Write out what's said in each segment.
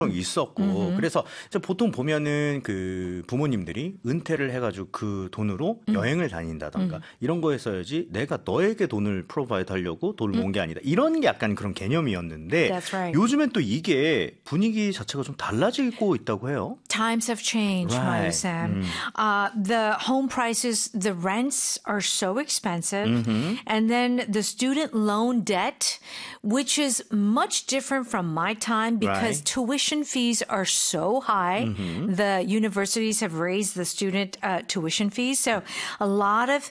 있었고 그래서 이제 보통 보면은 그 부모님들이 은퇴를 해가지고 그 돈으로 여행을 다닌다던가 이런 거 했어야지 내가 너에게 돈을 프로바이드 하려고 돈을 모은 게 아니다 이런 게 약간 그런 개념이었는데 That's right. 요즘엔 또 이게 분위기 자체가 좀 달라지고 있다고 해요. Times have changed, Right. Sam. The home prices, the rents are so expensive. And then the student loan debt, which is much different from my time because Right. tuition fees are so high. The universities have raised the student tuition fees. So a lot of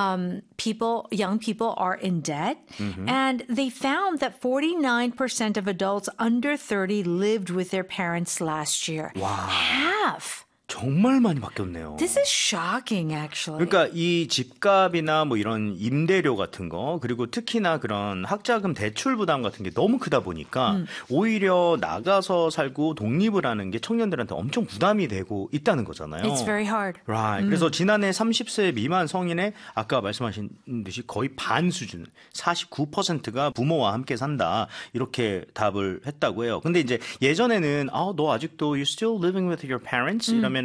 young people are in debt. And they found that 49% of adults under 30 lived with their parents last year. Wow. Half. 정말 많이 바뀌었네요. This is shocking, actually. 그러니까 이 집값이나 뭐 이런 임대료 같은 거 그리고 특히나 그런 학자금 대출 부담 같은 게 너무 크다 보니까 오히려 나가서 살고 독립을 하는 게 청년들한테 엄청 부담이 되고 있다는 거잖아요. It's very hard. Right. 그래서 지난해 30세 미만 성인의 아까 말씀하신 듯이 거의 반 수준 49%가 부모와 함께 산다 이렇게 답을 했다고 해요. 근데 이제 예전에는 너 아직도 you still living with your parents? 이러면은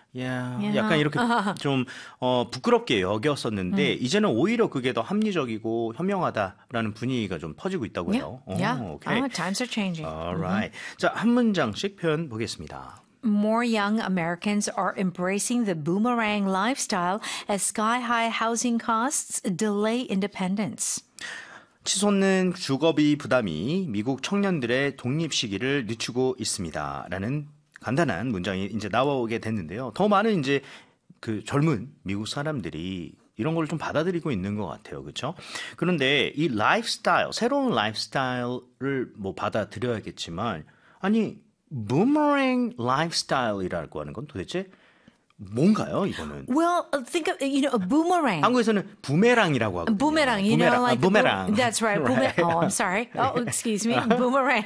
약간 이렇게 좀 부끄럽게 여겼었는데 이제는 오히려 그게 더 합리적이고 현명하다라는 분위기가 좀 퍼지고 있다고 해요. Okay. Times are changing. Alright. 자, 한 문장씩 표현 보겠습니다. More young Americans are embracing the boomerang lifestyle as sky-high housing costs delay independence. 치솟는 주거비 부담이 미국 청년들의 독립 시기를 늦추고 있습니다라는 간단한 문장이 이제 나오게 됐는데요. 더 많은 이제 그 젊은 미국 사람들이 이런 걸 좀 받아들이고 있는 것 같아요. 그렇죠? 그런데 이 라이프스타일, 새로운 라이프스타일을 뭐 받아들여야겠지만 아니 부메랑 라이프스타일이라고 하는 건 도대체 뭔가요, 이거는? Well, think of, a boomerang. 한국에서는 부메랑이라고 하거든요. Boomerang, like 부메랑. That's right. Oh, I'm sorry. Oh, excuse me. Boomerang.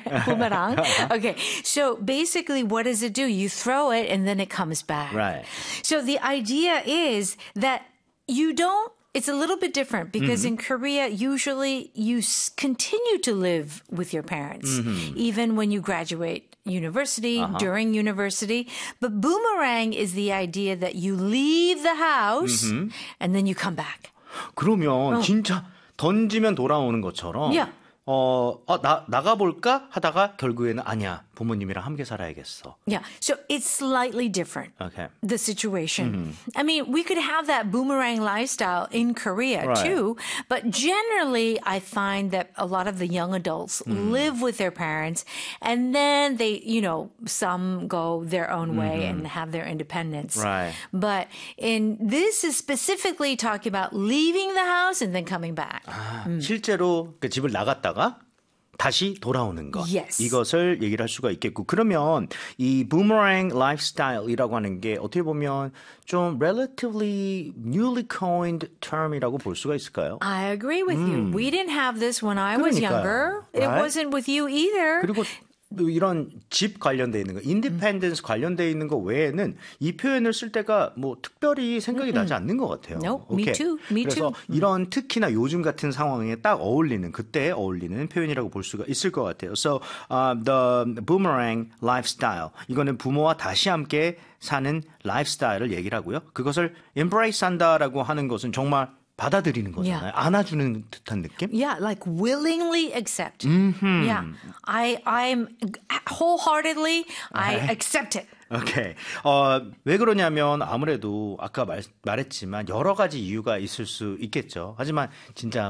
Okay. So basically, what does it do? You throw it and then it comes back. Right. So the idea is that it's a little bit different because in Korea, usually you continue to live with your parents, even when you graduate university, during university. But boomerang is the idea that you leave the house and then you come back. 그러면 진짜 던지면 돌아오는 것처럼 Yeah. 나가볼까 하다가 결국에는 아니야. 부모님이랑 함께 살아야겠어. Yeah. So it's slightly different. Okay. The situation. I mean, we could have that boomerang lifestyle in Korea Right. too, but generally I find that a lot of the young adults live with their parents and then they, some go their own way and have their independence. Right. But this is specifically talking about leaving the house and then coming back. 실제로 그 집을 나갔다가 다시 돌아오는 것. Yes. 이것을 얘기를 할 수가 있겠고. 그러면 이 boomerang lifestyle이라고 하는 게 어떻게 보면 좀 relatively newly coined term이라고 볼 수가 있을까요? I agree with you. We didn't have this when I was 그러니까요. younger. It Right? wasn't with you either. 그리고 또 이런 집 관련돼 있는 거, 인디펜던스 관련돼 있는 거 외에는 이 표현을 쓸 때가 뭐 특별히 생각이 나지 않는 것 같아요. No, me 오케이. too, me 그래서 too. 이런 특히나 요즘 같은 상황에 딱 어울리는 그때에 어울리는 표현이라고 볼 수가 있을 것 같아요. So the boomerang lifestyle 이거는 부모와 다시 함께 사는 라이프스타일을 얘기를 하고요. 그것을 embrace 한다라고 하는 것은 정말 받아들이는 거잖아요. 안아주는 듯한 느낌? Yeah, like willingly accept. Yeah, I'm wholeheartedly, I accept it. 오케이. 왜 그러냐면 아무래도 아까 말했지만 여러 가지 이유가 있을 수 있겠죠. 하지만 진짜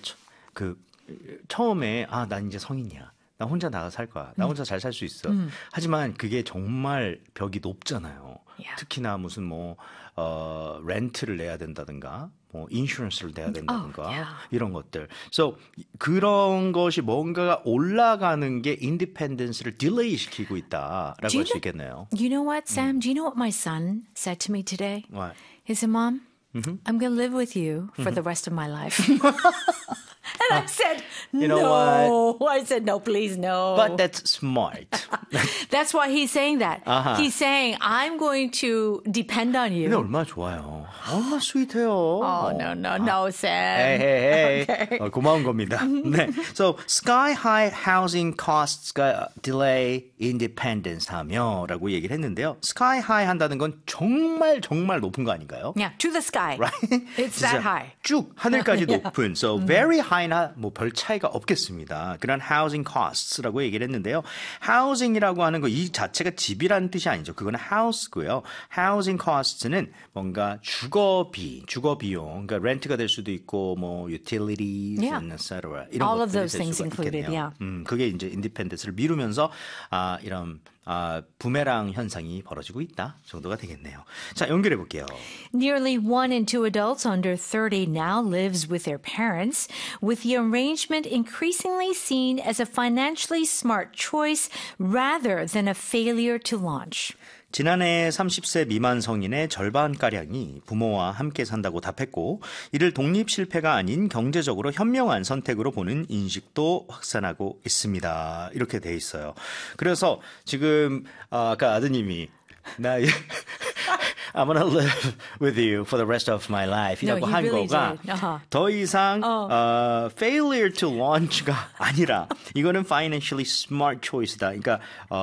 처음에 난 이제 성인이야. 나 혼자 나가 살 거야. 나 혼자 잘 살 수 있어. 하지만 그게 정말 벽이 높잖아요. Yeah. 특히나 무슨 렌트를 내야 된다든가 인슈런스를 내야 된다든가 이런 것들. So 그런 것이 뭔가가 올라가는 게 인디펜던스를 딜레이 시키고 있다라고 할 수 있겠네요. You know what, Sam? Do you know what my son said to me today? What? He said, Mom, I'm going to live with you for the rest of my life. And I said, You know no. I said, no, please, no. But that's smart. That's why he's saying that. He's saying, I'm going to depend on you. 근데 얼마나 좋아요. 얼마나 스윗해요. Oh, no, Sam. 에헤헤. Okay. 고마운 겁니다. 네. So, sky high housing costs가 delay independence 하며라고 얘기를 했는데요. sky high 한다는 건 정말 정말 높은 거 아닌가요? Yeah, to the sky. Right? It's 진짜 that high. 쭉 하늘까지 높은, so very high나 뭐 별 차이가 없겠습니다. 그런 housing costs라고 얘기를 했는데요. housing이라고 하는 거 이 자체가 집이라는 뜻이 아니죠. 그거는 house고요. housing costs는 뭔가 주거 비용, 그러니까 렌트가 될 수도 있고 뭐 utilities, Yeah. and etc. 이런 All of 것들이 those 될 things 수가 included, 있겠네요. yeah. 그게 이제 인디펜던스를 미루면서 이런 부메랑 현상이 벌어지고 있다 정도가 되겠네요. 자, 연결해 볼게요. Nearly 1 in 2 adults under 30 now lives with their parents, with the arrangement increasingly seen as a financially smart choice rather than a failure to launch. 지난해 30세 미만 성인의 절반가량이 부모와 함께 산다고 답했고 이를 독립 실패가 아닌 경제적으로 현명한 선택으로 보는 인식도 확산하고 있습니다. 이렇게 돼 있어요. 그래서 지금 아까 아드님이 나 I'm gonna live with you for the rest of my life 이라고 No, he 한 really 거가 did. Uh-huh. 더 이상 failure to launch가 아니라 이거는 financially smart choice다. 그러니까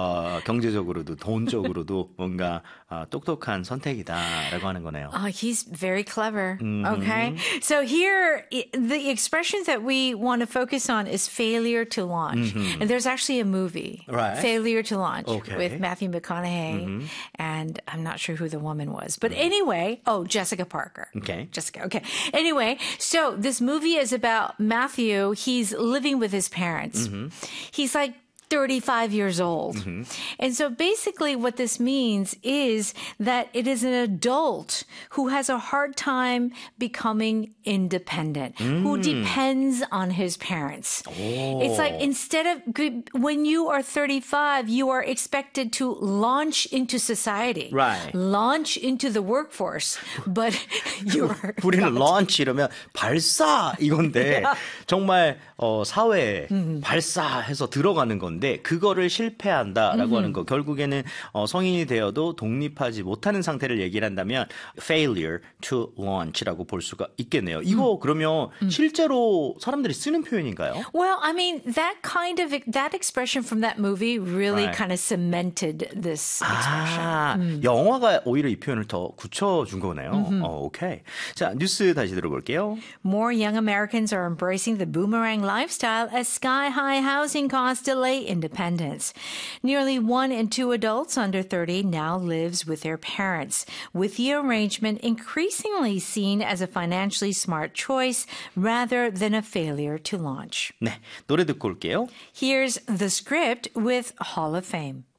경제적으로도 돈적으로도 뭔가 똑똑한 선택이다라고 하는 거네요. Oh, he's very clever. Okay. So here, the expression that we want to focus on is failure to launch. And there's actually a movie, Right. Failure to Launch, Okay. with Matthew McConaughey. And I'm not sure who the woman was. But anyway, Jessica Parker. Okay. Jessica. Okay. Anyway, so this movie is about Matthew. He's living with his parents. He's like 35 years old. And so basically what this means is that it is an adult who has a hard time becoming independent, who depends on his parents. It's like instead of, when you are 35, you are expected to launch into society, Right. launch into the workforce, but you're 우리는 launch 이러면 발사 이건데 정말 사회에 발사해서 들어가는 건데 그거를 실패한다라고 하는 거 결국에는 성인이 되어도 독립하지 못하는 상태를 얘기를 한다면 failure to launch라고 볼 수가 있겠네요. 이거 그러면 실제로 사람들이 쓰는 표현인가요? Well, I mean, that expression from that movie really Right. kind of cemented this expression. 영화가 오히려 이 표현을 더 굳혀준 거네요. 오케이. 자, 뉴스 다시 들어볼게요. More young Americans are embracing the boomerang lifestyle as sky-high housing costs delay independence. Nearly 1 in 2 adults under 30 now lives with their parents, with the arrangement increasingly seen as a financially smart choice rather than a failure to launch. 네, 노래 듣고 올게요. Here's The Script with Hall of Fame.